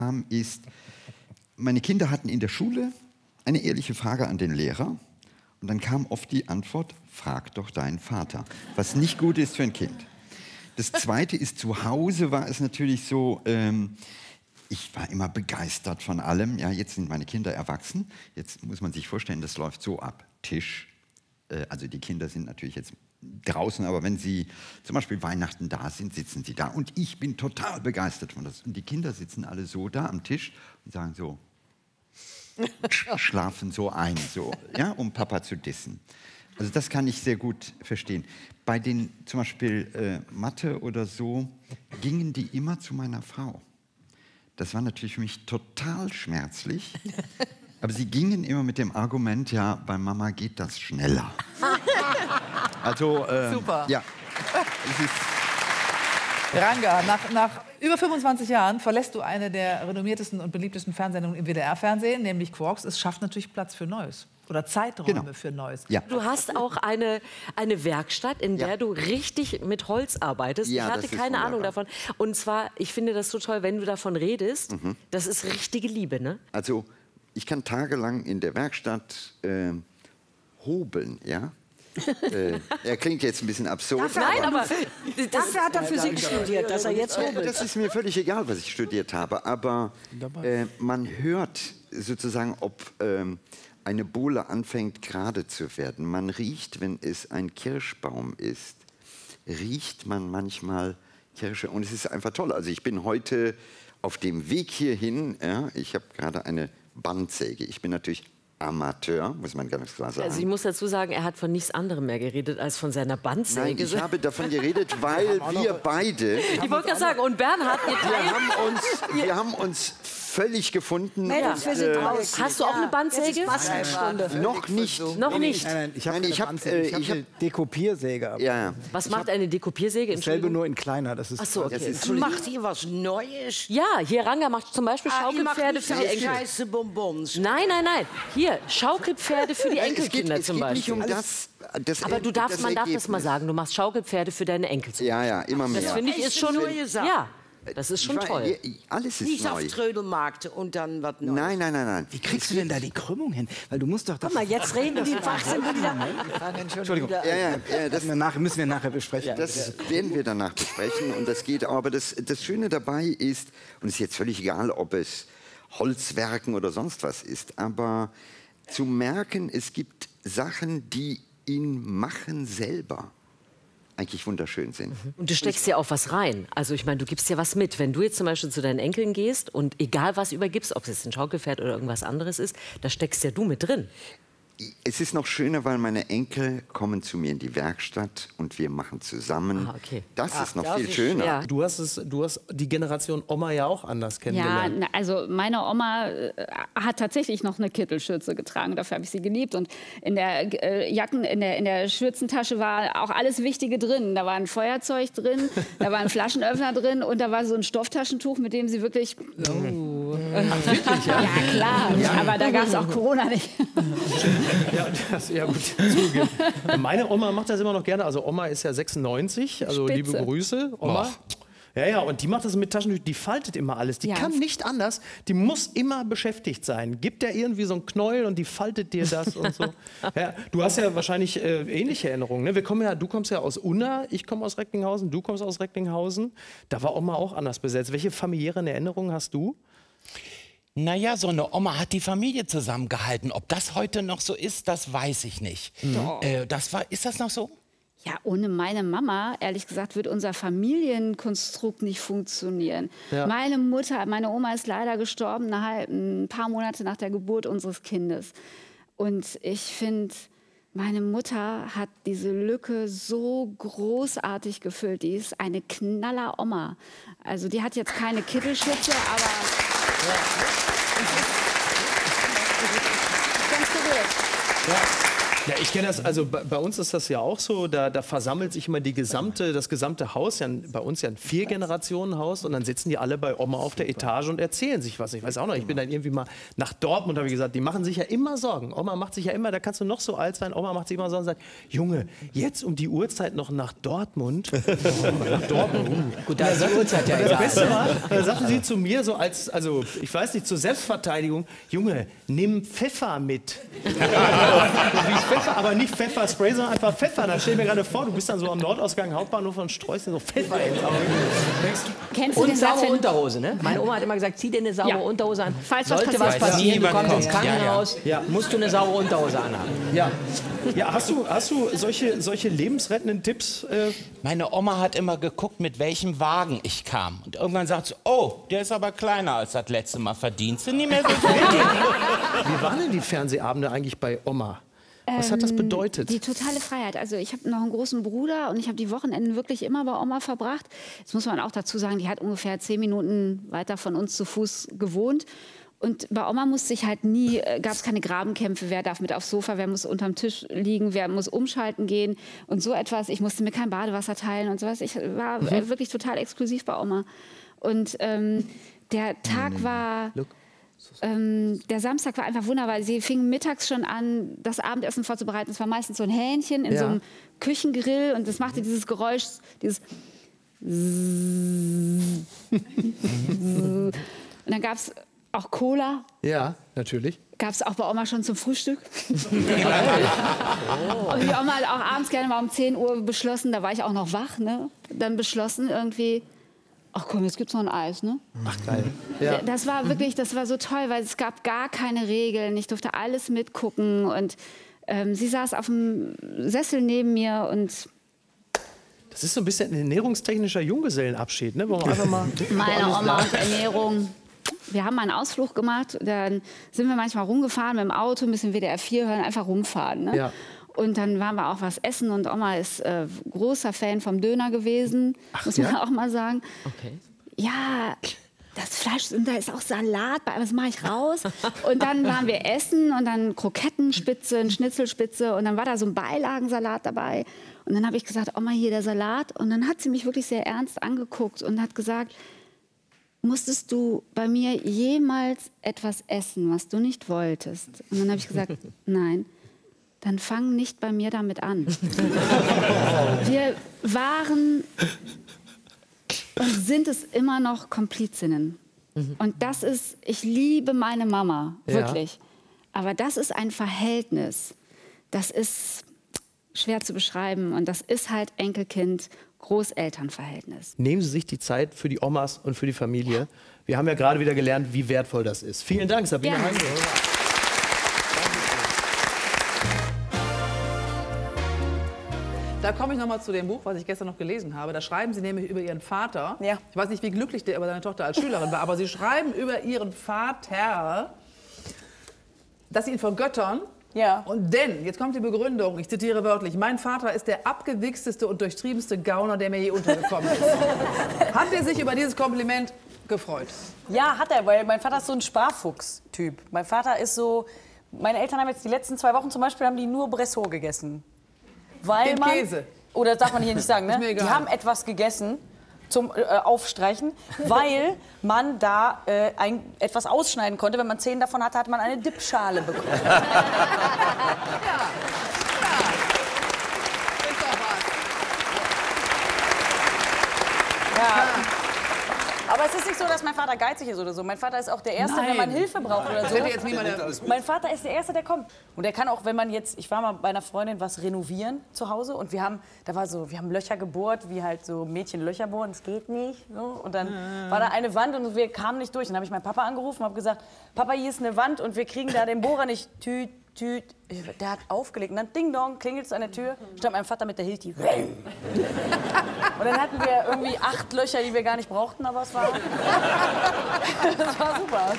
ist, meine Kinder hatten in der Schule eine ehrliche Frage an den Lehrer und dann kam oft die Antwort, frag doch deinen Vater, was nicht gut ist für ein Kind. Das Zweite ist, zu Hause war es natürlich so, ich war immer begeistert von allem. Ja, jetzt sind meine Kinder erwachsen, jetzt muss man sich vorstellen, das läuft so ab, Tisch, also die Kinder sind natürlich jetzt draußen, aber wenn sie zum Beispiel Weihnachten da sind, sitzen sie da und ich bin total begeistert von das. Und die Kinder sitzen alle so da am Tisch und sagen so, schlafen so ein, so, ja, um Papa zu dissen. Also das kann ich sehr gut verstehen. Bei den zum Beispiel Mathe oder so gingen die immer zu meiner Frau. Das war natürlich für mich total schmerzlich. Aber sie gingen immer mit dem Argument, ja, bei Mama geht das schneller. Also, super. Ja. Ranga, nach über 25 Jahren verlässt du eine der renommiertesten und beliebtesten Fernsehsendungen im WDR-Fernsehen, nämlich Quarks. Es schafft natürlich Platz für Neues. Oder Zeiträume für Neues. Ja. Du hast auch eine Werkstatt, in der du richtig mit Holz arbeitest. Ja, ich hatte keine Ahnung davon. Und zwar, ich finde das so toll, wenn du davon redest. Das ist richtige Liebe, ne? Also, ich kann tagelang in der Werkstatt hobeln, ja? Er klingt jetzt ein bisschen absurd. Nein, aber dafür hat er Physik studiert, dass er jetzt hobelt. Das ist mir völlig egal, was ich studiert habe. Aber man hört sozusagen, ob eine Bohle anfängt gerade zu werden. Man riecht, wenn es ein Kirschbaum ist, riecht man manchmal Kirsche. Und es ist einfach toll. Also ich bin heute auf dem Weg hierhin. Ja, ich habe gerade eine Bandsäge. Ich bin natürlich Amateur, muss man ganz klar sagen. Also ich muss dazu sagen, er hat von nichts anderem mehr geredet als von seiner Bandsäge. Nein, ich habe davon geredet, weil wir beide... Ich wollte gerade sagen, und Bernhard... Wir haben uns völlig gefunden. Mädels, wir sind raus. Hast du auch eine Bandsäge? Noch nicht. Noch nicht? Nein, ich habe eine Dekopiersäge. Ja. Was macht eine Dekopiersäge? Dasselbe nur in kleiner. Das ist Ach so, okay. Macht ihr was Neues? Ja, hier Ranga macht zum Beispiel Schaukelpferde für die Enkel. Scheiße Bonbons. Nein, nein, nein. Hier, Schaukelpferde für die Enkelkinder zum Beispiel. Es geht nicht um das aber man darf das mal sagen. Du machst Schaukelpferde für deine Enkel. Ja, ja, immer mehr. Das finde ich ist schon... Ja. Das ist schon toll. Alles ist nicht neu. auf Trödelmarkt und dann was Neues. Nein, nein, nein, nein. Wie kriegst du denn da die Krümmung hin? Weil du musst doch... Guck mal, jetzt reden wir die Fachsinn wieder. Entschuldigung. Das müssen wir nachher besprechen. Das werden wir danach besprechen und das geht. Aber das Schöne dabei ist, und es ist jetzt völlig egal, ob es Holzwerken oder sonst was ist, aber zu merken, es gibt Sachen, die ihn machen selber eigentlich wunderschön sind. Und du steckst ja auch was rein. Also ich meine, du gibst ja was mit. Wenn du jetzt zum Beispiel zu deinen Enkeln gehst und egal was übergibst, ob es jetzt ein Schaukelpferd oder irgendwas anderes ist, da steckst ja du mit drin. Es ist noch schöner, weil meine Enkel kommen zu mir in die Werkstatt und wir machen zusammen. Okay. Das ist noch viel schöner. Ja. Du hast die Generation Oma ja auch anders kennengelernt. Ja, also meine Oma hat tatsächlich noch eine Kittelschürze getragen. Dafür habe ich sie geliebt. Und in der in der Schürzentasche war auch alles Wichtige drin. Da war ein Feuerzeug drin, da war ein Flaschenöffner drin und da war so ein Stofftaschentuch, mit dem sie wirklich... Oh. Ach, wirklich, ja? Ja, klar. Ja. Aber da gab es auch Corona nicht. Ja, gut. Zugegeben. Meine Oma macht das immer noch gerne. Also Oma ist ja 96, also Spitze. liebe Grüße, Oma. Och. Ja, und die macht das mit Taschentüchern, die faltet immer alles. Die kann nicht anders, die muss immer beschäftigt sein. Gibt der irgendwie so einen Knäuel und die faltet dir das und so. Ja, du hast ja wahrscheinlich ähnliche Erinnerungen. Ne? Du kommst ja aus Unna, ich komme aus Recklinghausen, du kommst aus Recklinghausen. Da war Oma auch anders besetzt. Welche familiären Erinnerungen hast du? Naja, so eine Oma hat die Familie zusammengehalten. Ob das heute noch so ist, das weiß ich nicht. Ist das noch so? Ja, ohne meine Mama, ehrlich gesagt, wird unser Familienkonstrukt nicht funktionieren. Ja. Meine Oma ist leider gestorben, ein paar Monate nach der Geburt unseres Kindes. Und ich finde, meine Mutter hat diese Lücke so großartig gefüllt. Die ist eine Knaller-Oma. Also die hat jetzt keine Kittelschürze, aber... Ja. Ganz berührt. Ja. Ja, ich kenne das, also bei uns ist das ja auch so, da versammelt sich immer das gesamte Haus, ja, bei uns ja ein 4-Generationen-Haus und dann sitzen die alle bei Oma auf der Etage und erzählen sich was. Ich weiß auch noch, ich bin dann irgendwie mal nach Dortmund, habe ich gesagt, die machen sich ja immer Sorgen. Oma macht sich ja immer, da kannst du noch so alt sein, Oma macht sich immer Sorgen und sagt, Junge, jetzt um die Uhrzeit noch nach Dortmund. Nach Dortmund. Gut, da ist die Uhrzeit ja Das egal. Beste war, da sagte sie zu mir so also ich weiß nicht, zur Selbstverteidigung, Junge, nimm Pfeffer mit. Wie Pfeffer, aber nicht Pfefferspray, sondern einfach Pfeffer. Da stell ich mir gerade vor, du bist dann so am Nordausgang Hauptbahnhof und streust dir so Pfeffer ins Auge. Kennst du Und den Satz, saubere wenn- Unterhose, ne? Meine Oma hat immer gesagt, zieh dir eine saubere Ja. Unterhose an. Falls was Sollte was passiert. passieren, du Niemand kommst ins kommt. Ja, ja. Krankenhaus, Ja. musst du eine saubere Unterhose anhaben. Ja, ja, hast du solche lebensrettenden Tipps? Meine Oma hat immer geguckt, mit welchem Wagen ich kam. Und irgendwann sagt sie, oh, der ist aber kleiner als das letzte Mal. Verdienst du nicht mehr so viel? Wie waren denn die Fernsehabende eigentlich bei Oma? Was hat das bedeutet? Die totale Freiheit. Also ich habe noch einen großen Bruder und ich habe die Wochenenden wirklich immer bei Oma verbracht. Jetzt muss man auch dazu sagen, die hat ungefähr 10 Minuten weiter von uns zu Fuß gewohnt. Und bei Oma musste ich halt nie, gab es keine Grabenkämpfe, wer darf mit aufs Sofa, wer muss unterm Tisch liegen, wer muss umschalten gehen und so etwas. Ich musste mir kein Badewasser teilen und sowas. Ich war wirklich total exklusiv bei Oma. Und der Tag war... der Samstag war einfach wunderbar. Sie fingen mittags schon an, das Abendessen vorzubereiten. Es war meistens so ein Hähnchen in so einem Küchengrill und das machte dieses Geräusch, dieses und dann gab es auch Cola. Ja, natürlich. Gab es auch bei Oma schon zum Frühstück. Und die Oma hat auch abends gerne mal um 10 Uhr beschlossen, da war ich auch noch wach, ne? Dann beschlossen irgendwie, ach komm, jetzt gibt's noch ein Eis, ne? Ach geil. Ja. Das war wirklich, das war so toll, weil es gab gar keine Regeln. Ich durfte alles mitgucken und sie saß auf dem Sessel neben mir und Das ist so ein bisschen ein ernährungstechnischer Junggesellenabschied, ne? Wo man einfach mal meine woanders Oma bleibt. und Ernährung. Wir haben mal einen Ausflug gemacht, dann sind wir manchmal rumgefahren mit dem Auto, ein bisschen WDR 4 hören, einfach rumfahren. Ne? Ja. Und dann waren wir auch was essen und Oma ist großer Fan vom Döner gewesen, muss man auch mal sagen. Okay. Ja, das Fleisch, und da ist auch Salat bei, das mache ich raus. Und dann waren wir essen und dann Krokettenspitze, eine Schnitzelspitze und dann war da so ein Beilagensalat dabei. Und dann habe ich gesagt, Oma, hier der Salat. Und dann hat sie mich wirklich sehr ernst angeguckt und hat gesagt, musstest du bei mir jemals etwas essen, was du nicht wolltest? Und dann habe ich gesagt, nein. Dann fang nicht bei mir damit an. Wir waren und sind es immer noch Komplizinnen. Und das ist, ich liebe meine Mama, wirklich. Aber das ist ein Verhältnis, das ist schwer zu beschreiben. Und das ist halt Enkelkind-Großelternverhältnis. Nehmen Sie sich die Zeit für die Omas und für die Familie. Wir haben ja gerade wieder gelernt, wie wertvoll das ist. Vielen Dank, Sabine Gerne. Heindl. Da komme ich noch mal zu dem Buch, was ich gestern noch gelesen habe. Da schreiben Sie nämlich über Ihren Vater. Ja. Ich weiß nicht, wie glücklich der über seine Tochter als Schülerin war, aber Sie schreiben über Ihren Vater, dass Sie ihn vergöttern. Ja. Und denn, jetzt kommt die Begründung, ich zitiere wörtlich, mein Vater ist der abgewichsteste und durchtriebenste Gauner, der mir je untergekommen ist. Hat er sich über dieses Kompliment gefreut? Ja, hat er, weil mein Vater ist so ein Sparfuchs-Typ. Mein Vater ist so, meine Eltern haben jetzt die letzten 2 Wochen zum Beispiel, haben die nur Bressot gegessen. Weil Den Käse. Oder das darf man hier nicht sagen, ne? Ist mir egal. Die haben etwas gegessen zum Aufstreichen, weil man da etwas ausschneiden konnte. Wenn man 10 davon hatte, hat man eine Dipschale bekommen. Ist doch was. Ja. Aber es ist nicht so, dass mein Vater geizig ist oder so. Mein Vater ist auch der Erste, wenn man Hilfe braucht oder so. Hätte jetzt niemand Mein Vater ist der Erste, der kommt. Und der kann auch, wenn man jetzt, ich war mal bei einer Freundin was renovieren zu Hause und wir haben Löcher gebohrt, wie halt so Mädchen Löcher bohren, das geht nicht. So. Und dann war da eine Wand und wir kamen nicht durch. Dann habe ich meinen Papa angerufen und habe gesagt, Papa, hier ist eine Wand und wir kriegen da den Bohrer nicht. Tüt, tüt. Der hat aufgelegt und dann Ding Dong, klingelt es an der Tür, stand mein Vater mit der Hilti. Und dann hatten wir irgendwie 8 Löcher, die wir gar nicht brauchten, aber es war, das war super.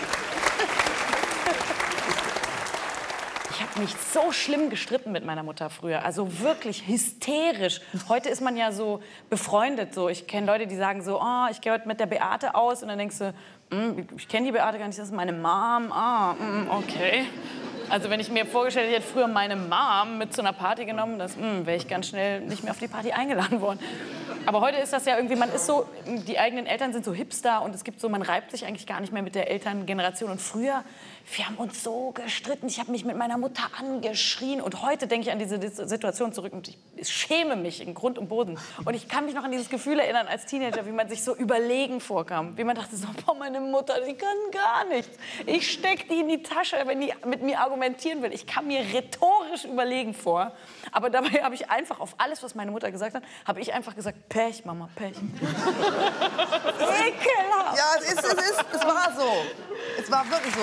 Ich habe mich so schlimm gestritten mit meiner Mutter früher, also wirklich hysterisch. Heute ist man ja so befreundet. So. Ich kenne Leute, die sagen so, oh, ich gehe heute mit der Beate aus. Und dann denkst du, ich kenne die Beate gar nicht, das ist meine Mom. Ah, okay. Also wenn ich mir vorgestellt hätte, ich hätte früher meine Mom mit zu einer Party genommen, wäre ich ganz schnell nicht mehr auf die Party eingeladen worden. Aber heute ist das ja irgendwie, man ist so, die eigenen Eltern sind so Hipster und es gibt so, man reibt sich eigentlich gar nicht mehr mit der Elterngeneration. Und früher, wir haben uns so gestritten, ich habe mich mit meiner Mutter angeschrien und heute denke ich an diese Situation zurück und ich schäme mich in Grund und Boden. Und ich kann mich noch an dieses Gefühl erinnern als Teenager, wie man sich so überlegen vorkam. Wie man dachte so, boah, meine Mutter, die kann gar nichts. Ich stecke die in die Tasche, wenn die mit mir argumentieren will. Ich kam mir rhetorisch überlegen vor. Aber dabei habe ich einfach auf alles, was meine Mutter gesagt hat, habe ich einfach gesagt, Pech, Mama, Pech. Ekelhaft. Ja, es war so. Es war wirklich so.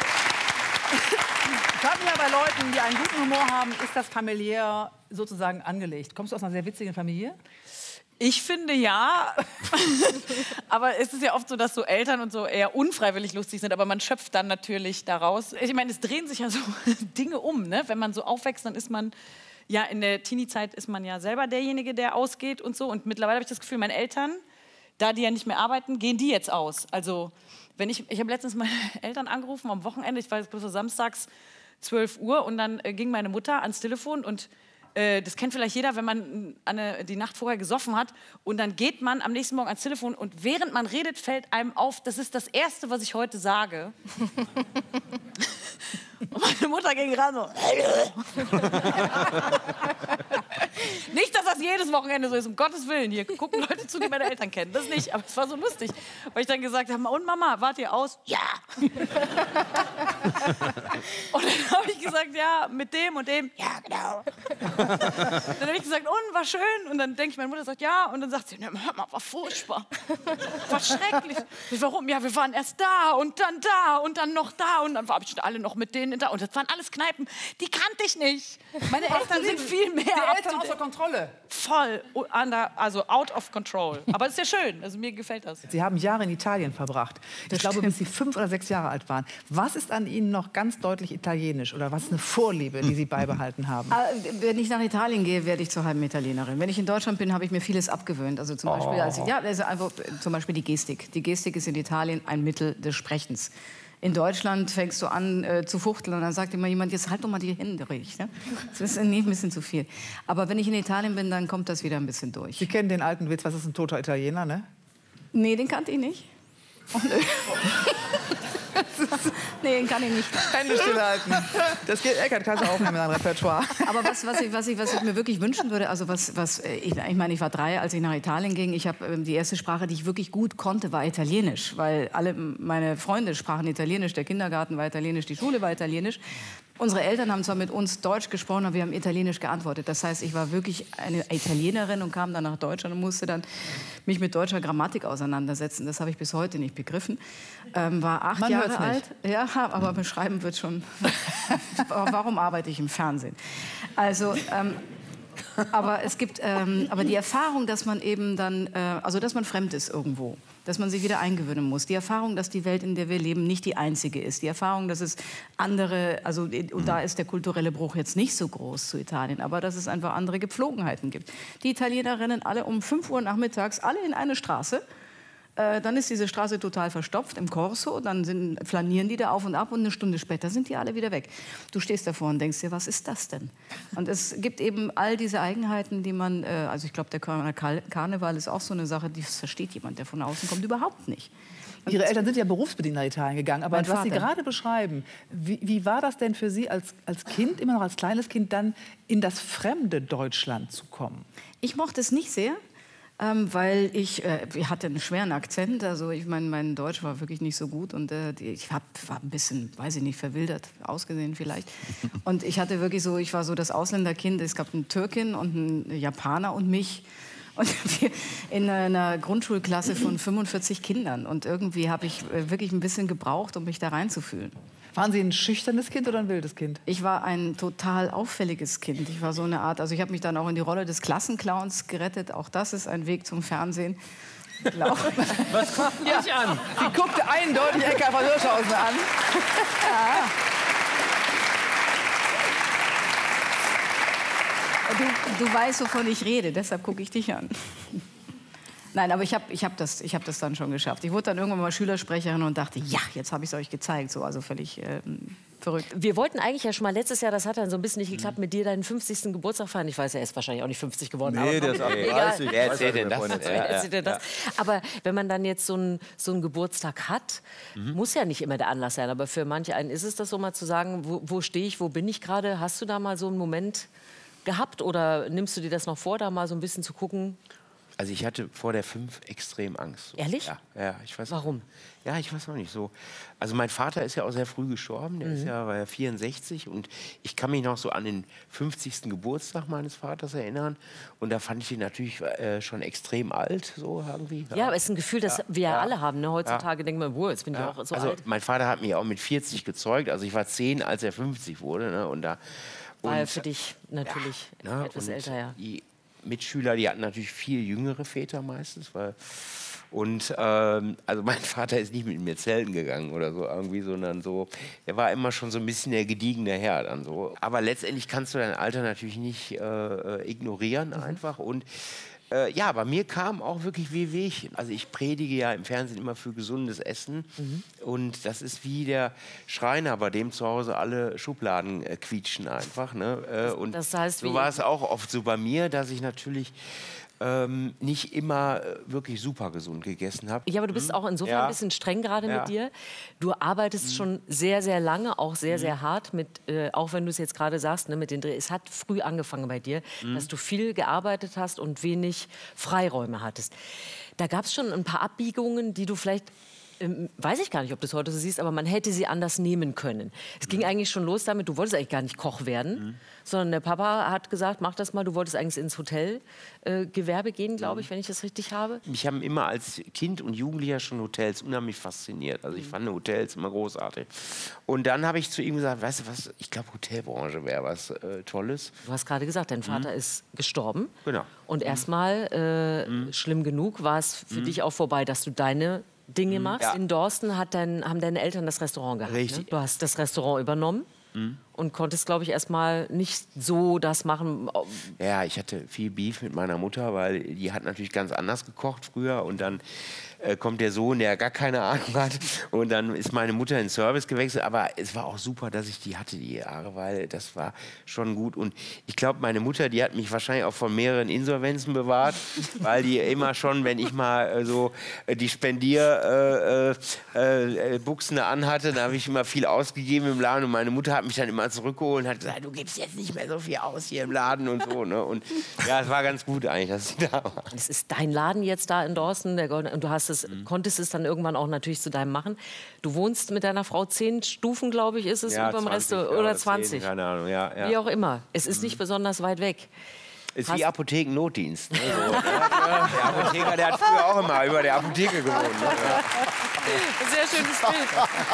Ich glaube ja, bei Leuten, die einen guten Humor haben, ist das familiär sozusagen angelegt. Kommst du aus einer sehr witzigen Familie? Ich finde ja, aber es ist ja oft so, dass so Eltern und so eher unfreiwillig lustig sind, aber man schöpft dann natürlich daraus. Ich meine, es drehen sich ja so Dinge um, ne? Wenn man so aufwächst, dann ist man ja in der Teenie-Zeit ist man ja selber derjenige, der ausgeht und so. Und mittlerweile habe ich das Gefühl, meine Eltern, da die ja nicht mehr arbeiten, gehen die jetzt aus. Also wenn ich habe letztens meine Eltern angerufen am Wochenende, ich war jetzt bloß so samstags 12 Uhr und dann ging meine Mutter ans Telefon und das kennt vielleicht jeder, wenn man die Nacht vorher gesoffen hat und dann geht man am nächsten Morgen ans Telefon und während man redet, fällt einem auf, das ist das Erste, was ich heute sage. Und meine Mutter ging ran so, nicht, dass das jedes Wochenende so ist, um Gottes Willen. Hier gucken Leute zu, die meine Eltern kennen. Das nicht, aber es war so lustig. Weil ich dann gesagt habe, und Mama, wart ihr aus? Ja. Und dann habe ich gesagt, ja, mit dem und dem. Ja, genau. Dann habe ich gesagt, und, war schön. Und dann denke ich, meine Mutter sagt, ja. Und dann sagt sie, hör mal, war furchtbar. War schrecklich. Warum? Ja, wir waren erst da und dann noch da. Und dann habe ich alle noch mit denen da. Und das waren alles Kneipen, die kannte ich nicht. Meine Eltern sind viel mehr. Die Eltern außer Kontrolle. Voll, also out of control. Aber es ist ja schön, also mir gefällt das. Sie haben Jahre in Italien verbracht. Ich glaube, bis Sie 5 oder 6 Jahre alt waren. Was ist an Ihnen noch ganz deutlich italienisch? Oder was ist eine Vorliebe, die Sie beibehalten haben? Wenn ich nach Italien gehe, werde ich zur halben Italienerin. Wenn ich in Deutschland bin, habe ich mir vieles abgewöhnt. Also zum Beispiel, also einfach, zum Beispiel die Gestik. Die Gestik ist in Italien ein Mittel des Sprechens. In Deutschland fängst du an zu fuchteln und dann sagt immer jemand, jetzt halt doch mal die Hände ruhig. Ne? Das ist ein bisschen zu viel. Aber wenn ich in Italien bin, dann kommt das wieder ein bisschen durch. Sie kennen den alten Witz, was ist ein toter Italiener, ne? Nee, den kannte ich nicht. Oh, nö. Nee, den kann ich nicht. Hände stillhalten. Das geht Eckart, kannst du aufnehmen in dein Repertoire. Aber was ich mir wirklich wünschen würde, also ich meine, ich war 3, als ich nach Italien ging. Ich habe die erste Sprache, die ich wirklich gut konnte, war Italienisch, weil alle meine Freunde sprachen Italienisch. Der Kindergarten war Italienisch, die Schule war Italienisch. Unsere Eltern haben zwar mit uns Deutsch gesprochen, aber wir haben Italienisch geantwortet. Das heißt, ich war wirklich eine Italienerin und kam dann nach Deutschland und musste dann mich mit deutscher Grammatik auseinandersetzen. Das habe ich bis heute nicht begriffen. War 8 Jahre alt. Ja, aber beschreiben wird schon. Warum arbeite ich im Fernsehen? Also, aber es gibt, aber die Erfahrung, dass man eben dann, also dass man fremd ist irgendwo, dass man sich wieder eingewöhnen muss. Die Erfahrung, dass die Welt, in der wir leben, nicht die einzige ist. Die Erfahrung, dass es andere, also und da ist der kulturelle Bruch jetzt nicht so groß zu Italien, aber dass es einfach andere Gepflogenheiten gibt. Die Italiener rennen alle um 5 Uhr nachmittags alle in eine Straße. Dann ist diese Straße total verstopft im Corso, dann flanieren die da auf und ab und eine Stunde später sind die alle wieder weg. Du stehst davor und denkst dir, was ist das denn? Und es gibt eben all diese Eigenheiten, die man, also ich glaube, der Karneval ist auch so eine Sache, die versteht jemand, der von außen kommt, überhaupt nicht. Und Ihre Eltern sind ja berufsbedingt nach Italien gegangen, aber was Sie gerade beschreiben, wie war das denn für Sie als Kind, immer noch als kleines Kind, dann in das fremde Deutschland zu kommen? Ich mochte es nicht sehr. Weil ich hatte einen schweren Akzent, also ich meine, mein Deutsch war wirklich nicht so gut und ich war ein bisschen, weiß ich nicht, verwildert ausgesehen vielleicht. Und ich hatte wirklich so, ich war so das Ausländerkind, es gab eine Türkin und einen Japaner und mich. Und wir in einer Grundschulklasse von 45 Kindern und irgendwie habe ich wirklich ein bisschen gebraucht, um mich da reinzufühlen. Waren Sie ein schüchternes Kind oder ein wildes Kind? Ich war ein total auffälliges Kind. Ich war so eine Art, also ich habe mich dann auch in die Rolle des Klassenclowns gerettet. Auch das ist ein Weg zum Fernsehen. Was guckt dich an? Sie guckte eindeutig Eckhard von Hirschhausen an. Ja. Du weißt, wovon ich rede, deshalb gucke ich dich an. Nein, aber ich hab das dann schon geschafft. Ich wurde dann irgendwann mal Schülersprecherin und dachte, ja, jetzt habe ich es euch gezeigt. So, also völlig Verrückt. Wir wollten eigentlich ja schon mal letztes Jahr, das hat dann so ein bisschen nicht geklappt, mit dir deinen 50. Geburtstag feiern. Ich weiß, er ist wahrscheinlich auch nicht 50 geworden. Nee, aber der ist 38. Wer erzählt denn das? Wer erzählt denn das? Aber wenn man dann jetzt so einen Geburtstag hat, muss ja nicht immer der Anlass sein. Aber für manche einen ist es das so, mal zu sagen, wo stehe ich, wo bin ich gerade? Hast du da mal so einen Moment gehabt oder nimmst du dir das noch vor, da mal so ein bisschen zu gucken? Also ich hatte vor der 5 extrem Angst. So. Ehrlich? Ja, ich weiß. Warum? Ja, ich weiß auch nicht so. Also mein Vater ist ja auch sehr früh gestorben, der war ja 64 und ich kann mich noch so an den 50. Geburtstag meines Vaters erinnern und da fand ich ihn natürlich schon extrem alt, so irgendwie. Ja, aber es ist ein Gefühl, das wir ja alle haben. Ne? Heutzutage denkt man, jetzt bin ich auch so alt. Mein Vater hat mich auch mit 40 gezeugt, also ich war 10, als er 50 wurde. Ne? Und war er für dich natürlich etwas älter, ja. Die Mitschüler, die hatten natürlich viel jüngere Väter meistens, also mein Vater ist nicht mit mir zelten gegangen oder so irgendwie, sondern so, er war immer schon so ein bisschen der gediegene Herr dann so. Aber letztendlich kannst du dein Alter natürlich nicht ignorieren einfach und ja, bei mir kam auch wirklich Wehwehchen. Also ich predige ja im Fernsehen immer für gesundes Essen und das ist wie der Schreiner, bei dem zu Hause alle Schubladen quietschen einfach. Ne? Und das heißt, so war es auch oft so bei mir, dass ich natürlich nicht immer wirklich super gesund gegessen habe. Ja, aber du bist auch insofern ein bisschen streng gerade mit dir. Du arbeitest schon sehr, sehr lange, auch sehr, sehr hart mit, auch wenn du es jetzt gerade sagst, ne, mit den Dreh. Es hat früh angefangen bei dir, dass du viel gearbeitet hast und wenig Freiräume hattest. Da gab es schon ein paar Abbiegungen, die du vielleicht weiß ich gar nicht, ob du es heute so siehst, aber man hätte sie anders nehmen können. Es ging eigentlich schon los damit, du wolltest eigentlich gar nicht Koch werden, sondern der Papa hat gesagt, mach das mal, du wolltest eigentlich ins Hotelgewerbe gehen, glaube ich, wenn ich das richtig habe. Mich haben immer als Kind und Jugendlicher schon Hotels unheimlich fasziniert. Also ich fand Hotels immer großartig. Und dann habe ich zu ihm gesagt, weißt du was, ich glaube Hotelbranche wäre was Tolles. Du hast gerade gesagt, dein Vater ist gestorben. Genau. Und erstmal, schlimm genug, war es für dich auch vorbei, dass du deine Dinge machst. Ja. In Dorsten haben deine Eltern das Restaurant gehabt. Richtig. Ne? Du hast das Restaurant übernommen und konntest, glaube ich, erstmal nicht so das machen. Ja, ich hatte viel Beef mit meiner Mutter, weil die hat natürlich ganz anders gekocht früher und dann kommt der Sohn, der gar keine Ahnung hat und dann ist meine Mutter in den Service gewechselt, aber es war auch super, dass ich die hatte, die Jahre, weil das war schon gut und ich glaube, meine Mutter, die hat mich wahrscheinlich auch von mehreren Insolvenzen bewahrt, weil die immer schon, wenn ich mal so die Spendierbuchsen anhatte, dann habe ich immer viel ausgegeben im Laden und meine Mutter hat mich dann immer zurückgeholt und hat gesagt, du gibst jetzt nicht mehr so viel aus hier im Laden und so. Ne? Und ja, es war ganz gut eigentlich, dass sie da war. Es ist dein Laden jetzt da in Dorsten, und du hast konntest es dann irgendwann auch natürlich zu deinem machen. Du wohnst mit deiner Frau 10 Stufen, glaube ich, ist es, ja, über dem 20, Rest oder 20. 10, keine Ahnung, ja. Wie auch immer. Es ist nicht besonders weit weg. Ist wie Apothekennotdienst. Ne? So, ja. Der Apotheker, der hat früher auch immer über der Apotheke gewohnt. Ne? Ja. Sehr schönes Bild.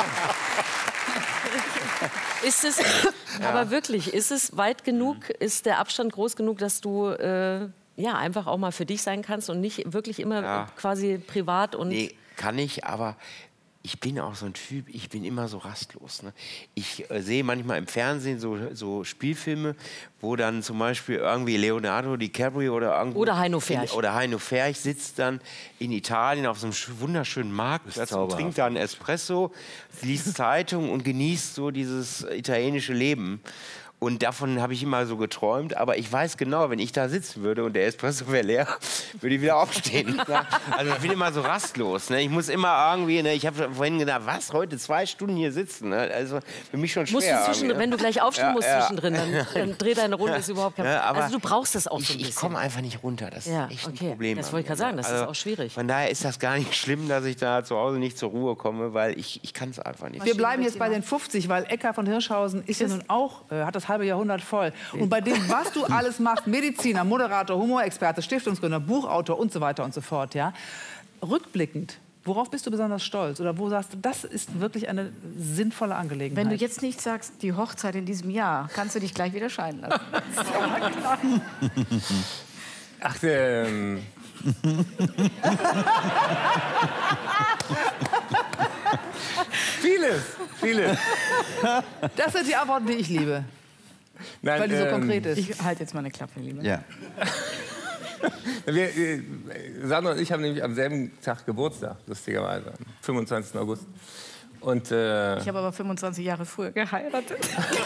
Ist es, aber wirklich, ist es weit genug, ist der Abstand groß genug, dass du einfach auch mal für dich sein kannst und nicht wirklich immer quasi privat und... Nee, kann ich, aber ich bin auch so ein Typ, ich bin immer so rastlos. Ne? Ich sehe manchmal im Fernsehen so Spielfilme, wo dann zum Beispiel irgendwie Leonardo DiCaprio oder Heino Ferch. Oder Heino Ferch sitzt dann in Italien auf so einem wunderschönen Marktplatz und trinkt da einen Espresso, liest Zeitung und genießt so dieses italienische Leben. Und davon habe ich immer so geträumt. Aber ich weiß genau, wenn ich da sitzen würde und der Espresso wäre leer, würde ich wieder aufstehen. Also ich bin immer so rastlos. Ne? Ich muss immer irgendwie, ne? Ich habe vorhin gedacht, was, heute 2 Stunden hier sitzen? Ne? Also für mich schon schwer. Wenn du gleich aufstehen musst zwischendrin, dann dreh deine Runde, ist überhaupt kein Problem. Also du brauchst das auch so ein bisschen. Ich komme einfach nicht runter, das ist echt ein Problem. Das wollte ich gerade sagen, das ist auch schwierig. Von daher ist das gar nicht schlimm, dass ich da zu Hause nicht zur Ruhe komme, weil ich kann es einfach nicht. Wir bleiben jetzt bei den 50, weil Ecker von Hirschhausen ist ja nun auch, hat das halbe Jahrhundert voll. Und bei dem, was du alles machst, Mediziner, Moderator, Humorexperte, Stiftungsgründer, Buchautor und so weiter und so fort, ja, rückblickend, worauf bist du besonders stolz? Oder wo sagst du, das ist wirklich eine sinnvolle Angelegenheit? Wenn du jetzt nicht sagst, die Hochzeit in diesem Jahr, kannst du dich gleich wieder scheiden lassen. Ach, vieles. Das sind die Antworten, die ich liebe. Nein, weil die so konkret ist. Ich halte jetzt mal eine Klappe, lieber. Ja. Sandra und ich haben nämlich am selben Tag Geburtstag, lustigerweise, am 25. August. Und, Ich habe aber 25 Jahre früher geheiratet.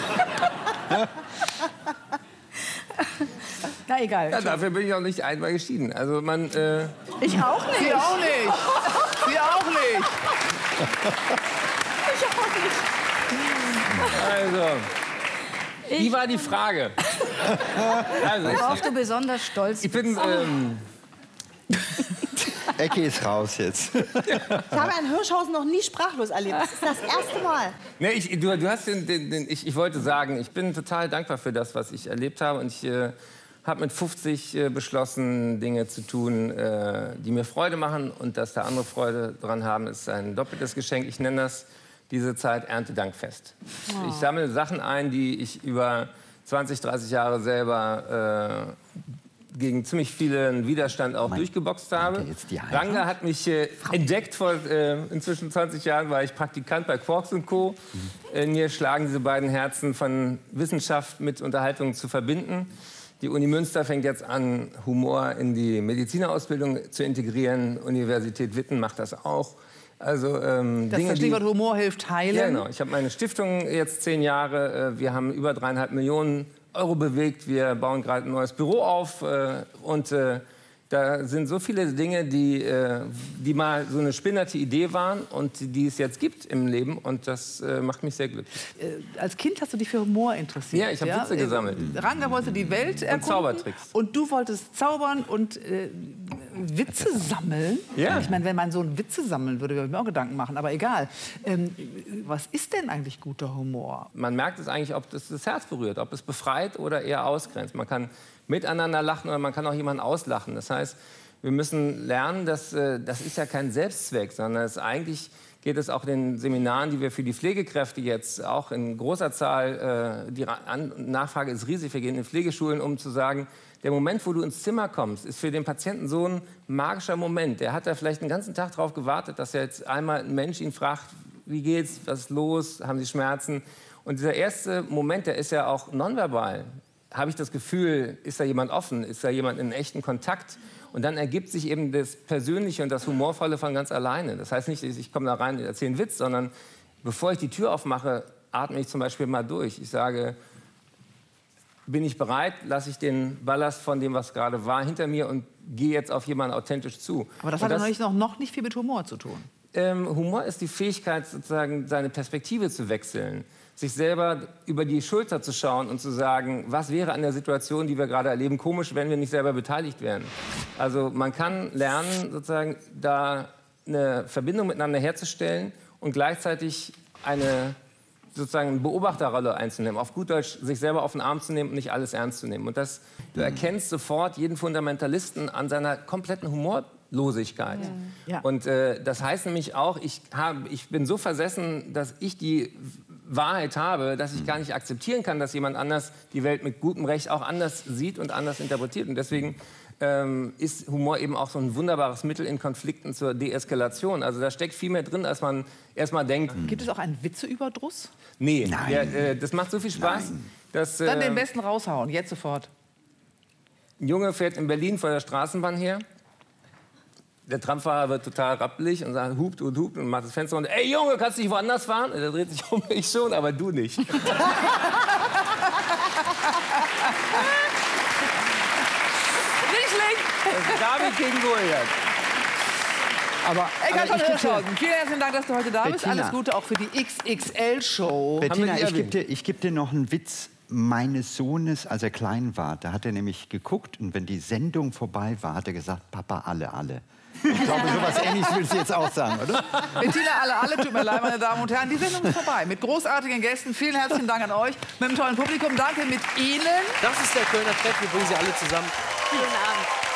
Na egal. Ja, dafür bin ich auch nicht einmal geschieden. Also man. Ich auch nicht. Sie auch nicht. Sie auch nicht. Ich auch nicht. Also. Wie war die Frage? Also, Worauf du besonders stolz bist. Ich bin. Ecke ist raus jetzt. Ich habe in Hirschhausen noch nie sprachlos erlebt. Das ist das erste Mal. Nee, du hast ich wollte sagen, ich bin total dankbar für das, was ich erlebt habe. Und ich habe mit 50 beschlossen, Dinge zu tun, die mir Freude machen. Und dass da andere Freude dran haben, ist ein doppeltes Geschenk. Ich nenne das diese Zeit Erntedankfest. Oh. Ich sammle Sachen ein, die ich über 20, 30 Jahre selber gegen ziemlich vielen Widerstand auch durchgeboxt habe. Ranga hat mich entdeckt vor inzwischen 20 Jahren, war ich Praktikant bei Quarks & Co. In mir schlagen diese beiden Herzen von Wissenschaft mit Unterhaltung zu verbinden. Die Uni Münster fängt jetzt an, Humor in die Medizinerausbildung zu integrieren. Universität Witten macht das auch. Also, das Stichwort Humor hilft heilen. Ja, genau. Ich habe meine Stiftung jetzt 10 Jahre. Wir haben über 3,5 Millionen Euro bewegt. Wir bauen gerade ein neues Büro auf. Und da sind so viele Dinge, die mal so eine spinnerte Idee waren und die es jetzt gibt im Leben. Und das macht mich sehr glücklich. Als Kind hast du dich für Humor interessiert. Ja, ich habe Witze gesammelt. Ranga wollte die Welt erkunden. Und Zaubertricks. Und du wolltest zaubern und Witze sammeln. Ja. Ich meine, wenn mein Sohn Witze sammeln würde, würde ich mir auch Gedanken machen. Aber egal. Was ist denn eigentlich guter Humor? Man merkt es eigentlich, ob das Herz berührt, ob es befreit oder eher ausgrenzt. Man kann miteinander lachen oder man kann auch jemanden auslachen. Das heißt, wir müssen lernen, dass das ist ja kein Selbstzweck, sondern eigentlich geht es auch in den Seminaren, die wir für die Pflegekräfte jetzt auch in großer Zahl, die Nachfrage ist riesig, wir gehen in Pflegeschulen, um zu sagen, der Moment, wo du ins Zimmer kommst, ist für den Patienten so ein magischer Moment. Der hat da vielleicht den ganzen Tag darauf gewartet, dass jetzt einmal ein Mensch ihn fragt, wie geht's, was ist los, haben Sie Schmerzen? Und dieser erste Moment, der ist ja auch nonverbal. Habe ich das Gefühl, ist da jemand offen, ist da jemand in echten Kontakt? Und dann ergibt sich eben das Persönliche und das Humorvolle von ganz alleine. Das heißt nicht, ich komme da rein und erzähle einen Witz, sondern bevor ich die Tür aufmache, atme ich zum Beispiel mal durch. Ich sage, bin ich bereit, lasse ich den Ballast von dem, was gerade war, hinter mir und gehe jetzt auf jemanden authentisch zu. Aber das hat ja noch nicht viel mit Humor zu tun. Humor ist die Fähigkeit, sozusagen seine Perspektive zu wechseln. Sich selber über die Schulter zu schauen und zu sagen, was wäre an der Situation, die wir gerade erleben, komisch, wenn wir nicht selber beteiligt wären. Also man kann lernen, sozusagen da eine Verbindung miteinander herzustellen und gleichzeitig eine sozusagen Beobachterrolle einzunehmen. Auf gut Deutsch, sich selber auf den Arm zu nehmen und nicht alles ernst zu nehmen. Und das, du erkennst sofort jeden Fundamentalisten an seiner kompletten Humorlosigkeit. Ja. Und das heißt nämlich auch, ich bin so versessen, dass ich die Wahrheit habe, dass ich gar nicht akzeptieren kann, dass jemand anders die Welt mit gutem Recht auch anders sieht und anders interpretiert. Und deswegen ist Humor eben auch so ein wunderbares Mittel in Konflikten zur Deeskalation. Also da steckt viel mehr drin, als man erst mal denkt. Gibt es auch einen Witzeüberdruss? Nee, das macht so viel Spaß. Dass, Dann den besten raushauen, jetzt sofort. Ein Junge fährt in Berlin vor der Straßenbahn her. Der Tramfahrer wird total rappelig und sagt, hupt und macht das Fenster und ey Junge, kannst du nicht woanders fahren? Und der dreht sich um, ich schon, aber du nicht. Nicht schlecht. David gegen Goliath. Aber Eckhard von Hirschhausen, vielen herzlichen Dank, dass du heute da bist. Bettina. Alles Gute auch für die XXL-Show. Bettina, ich geb dir noch einen Witz meines Sohnes, als er klein war. Da hat er nämlich geguckt und wenn die Sendung vorbei war, hat er gesagt, Papa, alle. Ich glaube, sowas Ähnliches willst du jetzt auch sagen, oder? Bettina, alle, tut mir leid, meine Damen und Herren. Die Sendung ist vorbei. Mit großartigen Gästen. Vielen herzlichen Dank an euch. Mit einem tollen Publikum. Danke mit Ihnen. Das ist der Kölner Treff. Wir bringen Sie alle zusammen. Vielen Abend.